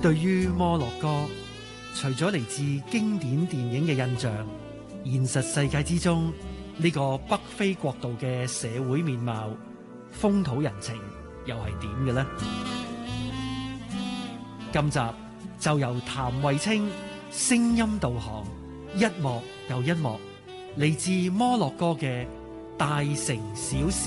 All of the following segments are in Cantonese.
對於摩洛哥，除咗嚟自經典電影嘅印象，現實世界之中呢個北非國度嘅社會面貌、風土人情又係點嘅呢？今集就由譚慧清聲音導航，一幕又一幕，嚟自摩洛哥嘅大城小事。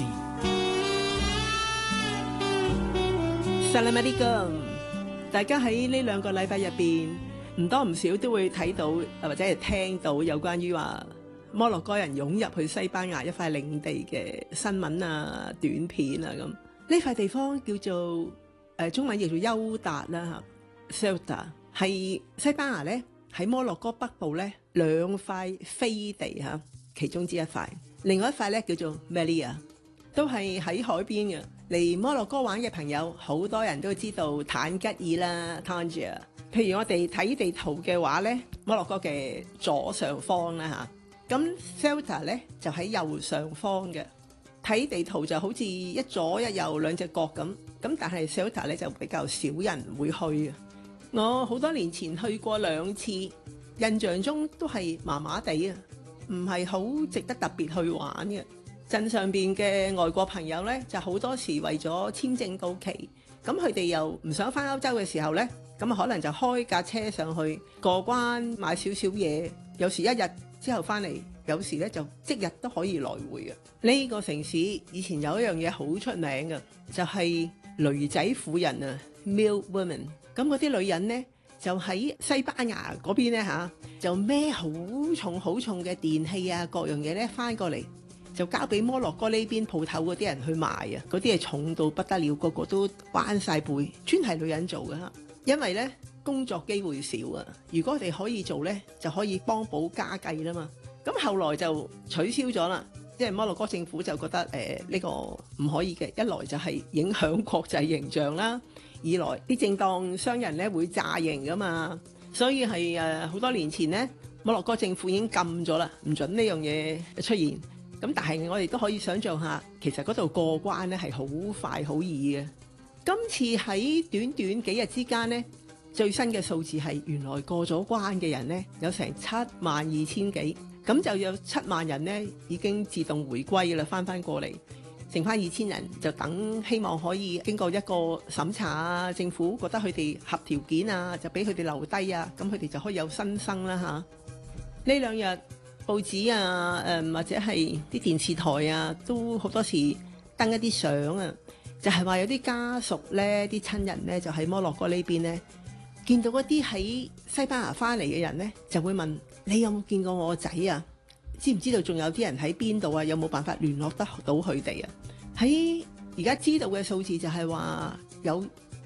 Salam alaikum，大家喺呢2個禮拜入邊唔多唔少都會睇到或者係聽到有關於話摩洛哥人湧入去西班牙一塊領地嘅新聞啊、短片啊咁。呢塊地方叫做中文叫做休達啦嚇 ，Ceuta 係西班牙咧喺摩洛哥北部咧2塊飛地嚇，其中之一塊，另外一塊咧叫做 Melilla， 都係喺海邊嘅。嚟摩洛哥玩嘅朋友，好多人都知道坦吉爾啦 Tangier。譬如我哋睇地圖嘅話咧，摩洛哥嘅左上方啦嚇，咁 Ceuta 咧就喺右上方嘅。睇地圖就好似一左一右2隻角咁，但係 Ceuta 咧就比較少人會去嘅。我好多年前去過2次，印象中都係麻麻地啊，唔係好值得特別去玩嘅。鎮上邊嘅外國朋友咧，就好多時為咗簽證到期，咁佢哋又唔想返歐洲嘅時候咧，咁可能就開架車上去過關買少少嘢，有時1日之後返嚟，有時咧就即日都可以來回嘅。呢個城市以前有一樣嘢好出名嘅，就係驢仔婦人啊 ，mule women。咁嗰啲女人咧就喺西班牙嗰邊咧嚇，就孭好重嘅電器啊，各樣嘢咧返過嚟，就交俾摩洛哥呢邊鋪頭嗰啲人去賣啊！嗰啲係重到不得了，個個都彎晒背，專係女人做嘅嚇。因為咧工作機會少啊，如果我哋可以做咧，就可以幫補家計啦嘛。咁後來就取消咗啦，即係摩洛哥政府就覺得呢個唔可以嘅，一來就係影響國際形象啦，二來啲正當商人咧會詐型噶嘛，所以係好多年前咧，摩洛哥政府已經禁咗啦，唔准呢樣嘢出現。咁但係我哋都可以想像下，其實嗰度過關咧係好快好易嘅。今次喺短短幾日之間咧，最新嘅數字係原來過咗關嘅人咧有成72000幾，咁就有7萬人咧已經自動回歸啦，翻過嚟，剩翻2000人就等，希望可以經過一個審查啊，政府覺得佢哋合條件啊，就俾佢哋留低啊，咁佢哋就可以有新生啦嚇。呢2日報紙啊，或者係啲電視台啊，都好多時登一啲相啊，就係話有啲家屬咧，啲親人咧就喺摩洛哥呢邊咧，見到一啲喺西班牙翻嚟嘅人咧，就會問你有冇見過我個仔啊？知唔知道仲有啲人喺邊度啊？有冇辦法聯絡得到佢哋啊？喺而家知道嘅數字就係話有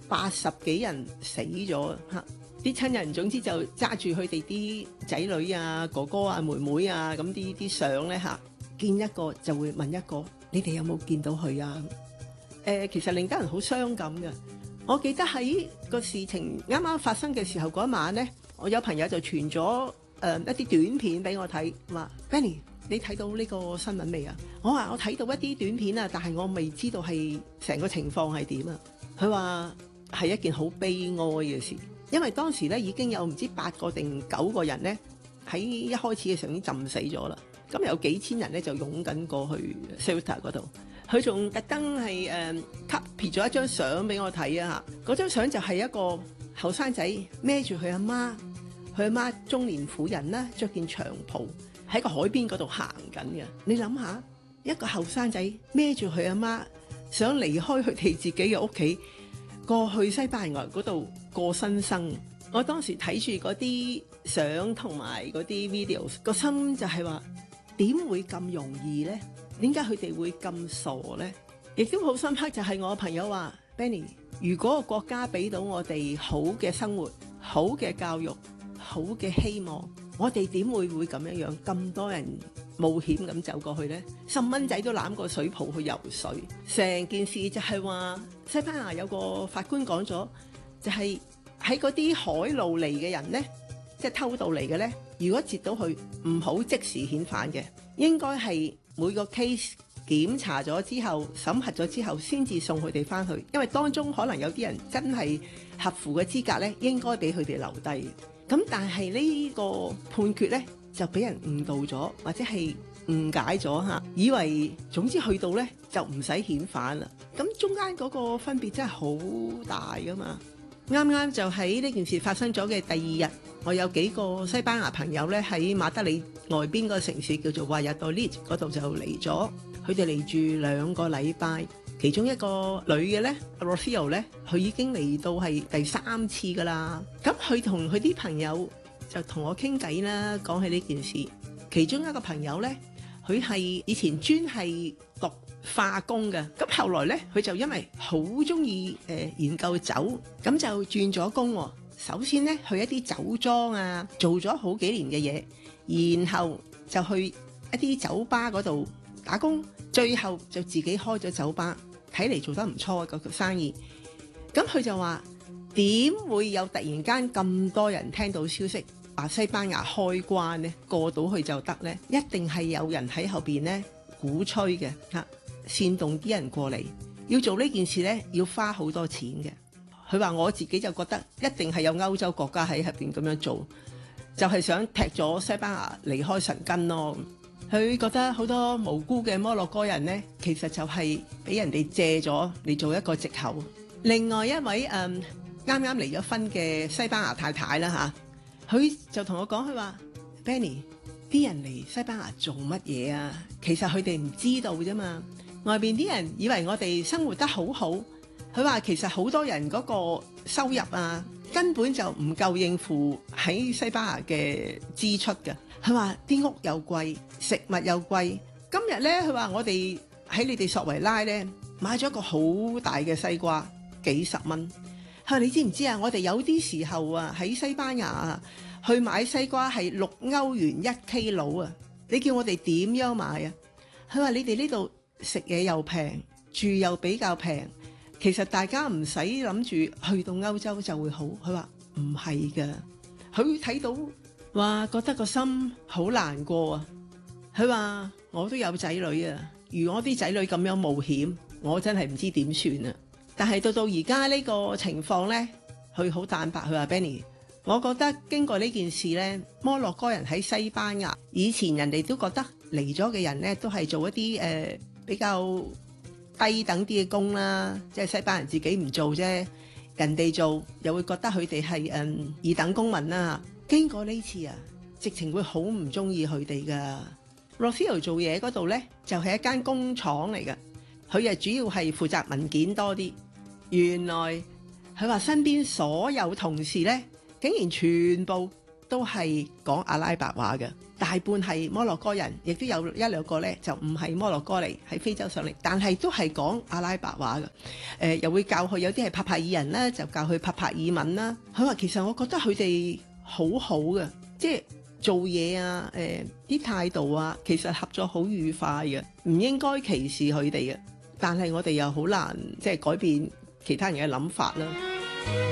80幾人死咗嚇。啲親人總之就揸住佢哋啲仔女啊、哥哥啊、妹妹啊，咁啲相咧嚇，見一個就會問一個，你哋有冇見到佢啊？其實令得人好傷感嘅。我記得喺個事情啱啱發生嘅時候嗰晚咧，我有朋友就傳咗一啲短片俾我睇，話 Benny 你睇到呢個新聞未啊？我話我睇到一啲短片啊，但係我未知道係成個情況係點啊。佢話係一件好悲哀嘅事。因為當時咧已經有唔知8個定9個人咧喺一開始嘅時候已經浸死咗啦，咁有幾千人咧就湧緊過去 Ceuta 嗰度，佢仲特登係copy咗一張相俾我睇啊嚇，嗰張相就係一個後生仔孭住佢阿媽，佢阿媽中年婦人啦，着件長袍喺個海邊嗰度行緊嘅。你諗下，一個後生仔孭住佢阿媽，想離開佢哋自己嘅屋企，過去西班牙嗰度過新生。我當時睇住嗰啲相同埋嗰啲 videos， 個心就係話點會咁容易呢？點解佢哋會咁傻呢？亦都好深刻，就係我朋友話 Benny， 如果個國家俾到我哋好嘅生活、好嘅教育、好嘅希望，我哋點會咁樣咁多人冒險咁走過去呢？細蚊仔都攬個水泡去游水。成件事就係話西班牙有個法官講咗，就係喺嗰啲海路嚟嘅人呢，即係偷渡嚟嘅呢，如果截到佢，唔好即時遣返嘅，應該係每個 case 檢查咗之後、審核咗之後，先至送佢哋翻去。因為當中可能有啲人真係合乎嘅資格呢，應該俾佢哋留低。咁但係呢個判決呢，就俾人誤導咗，或者係誤解咗嚇，以為總之去到呢就唔使遣返啦。咁中間嗰個分別真係好大噶嘛。啱啱就喺呢件事發生咗嘅第二日，我有幾個西班牙朋友呢，喺馬德里外邊個城市叫做華日多利嗰度就嚟咗，佢哋嚟住2個禮拜。其中一個女嘅呢 Rocio 呢，佢已經嚟到係第3次噶啦。咁佢同佢啲朋友就同我傾偈啦，講起呢件事。其中一個朋友呢，佢係以前專係讀化工嘅，咁後來呢，佢就因為好中意研究酒，咁就轉咗工喎。首先呢，去一啲酒莊啊，做咗好幾年嘅嘢，然後就去一啲酒吧嗰度打工，最後就自己開咗酒吧，睇嚟做得唔錯個生意。咁佢就話點會有突然間咁多人聽到消息話西班牙開關呢，過到去就得呢？一定係有人喺後邊呢鼓吹嘅嚇，煽動啲人過嚟。要做呢件事呢，要花好多錢嘅。佢話我自己就覺得一定係有歐洲國家喺入邊咁樣做，就係想踢咗西班牙離開神根咯。佢覺得好多無辜嘅摩洛哥人呢，其實就係俾人哋借咗嚟做一個藉口。另外一位啱啱離咗婚嘅西班牙太太啦嚇，佢就同我講，佢話 Benny， 啲人嚟西班牙做乜嘢啊？其實佢哋唔知道啫嘛。外邊啲人以為我哋生活得好好，佢話其實好多人嗰個收入啊，根本就唔夠應付喺西班牙嘅支出嘅。佢話啲屋又貴，食物又貴。今日呢，佢話我哋喺你哋索維拉呢買咗一個好大嘅西瓜，幾十蚊。佢話你知唔知啊？我哋有啲時候啊喺西班牙啊去買西瓜係6歐元1 kilo 啊！你叫我哋點樣買啊？佢話你哋呢度食嘢又平，住又比較平。其實大家唔使諗住去到歐洲就會好。佢話唔係㗎，佢睇到話覺得個心好難過啊！佢話我都有仔女啊，如果啲仔女咁樣冒險，我真係唔知點算啊！但係到而家呢個情況呢，佢好坦白，佢話 Benny， 我覺得經過呢件事呢，摩洛哥人喺西班牙，以前人哋都覺得嚟咗嘅人呢都係做一啲比較低等啲嘅工啦，即係西班牙人自己唔做啫，人哋做又會覺得佢哋係二等公民啦。經過呢次啊，直情會好唔中意佢哋噶。Rocio 做嘢嗰度呢，就係一間工廠嚟嘅，佢係主要係負責文件多啲。原來佢話身邊所有同事呢，竟然全部都係講阿拉伯話嘅，大半係摩洛哥人，亦都有1-2個呢就唔係摩洛哥嚟，喺非洲上嚟，但係都係講阿拉伯話嘅。又會教佢，有啲係帕帕爾人啦，就教佢帕帕爾文啦。佢話其實我覺得佢哋好好嘅，即係做嘢啊，啲態度啊，其實合作好愉快嘅，唔應該歧視佢哋嘅。但係我哋又好難即係改變其他人嘅諗法啦。